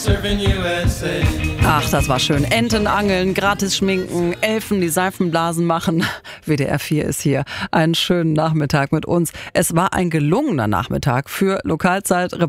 Ach, das war schön. Enten angeln, gratis schminken, Elfen, die Seifenblasen machen. WDR 4 ist hier. Einen schönen Nachmittag mit uns. Es war ein gelungener Nachmittag für Lokalzeit.